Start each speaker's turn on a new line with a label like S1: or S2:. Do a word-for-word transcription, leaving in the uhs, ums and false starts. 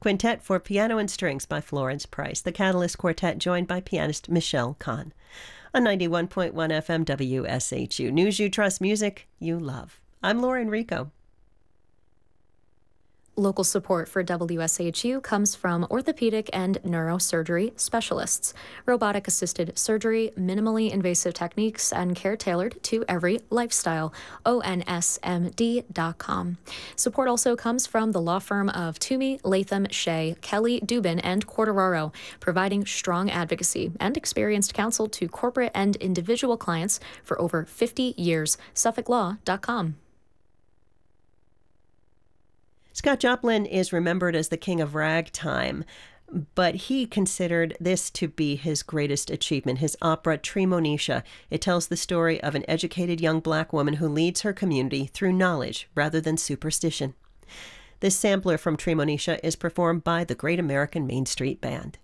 S1: Quintet for Piano and Strings by Florence Price. The Catalyst Quartet joined by pianist Michelle Kahn. On ninety-one point one F M W S H U. News you trust, music you love. I'm Lauren Rico.
S2: Local support for W S H U comes from orthopedic and neurosurgery specialists, robotic-assisted surgery, minimally invasive techniques, and care tailored to every lifestyle. O N S M D dot com. Support also comes from the law firm of Toomey, Latham, Shea, Kelly, Dubin, and Quartararo, providing strong advocacy and experienced counsel to corporate and individual clients for over fifty years. Suffolk Law dot com.
S1: Scott Joplin is remembered as the king of ragtime, but he considered this to be his greatest achievement, his opera Tremonisha. It tells the story of an educated young black woman who leads her community through knowledge rather than superstition. This sampler from Tremonisha is performed by the Great American Main Street Band.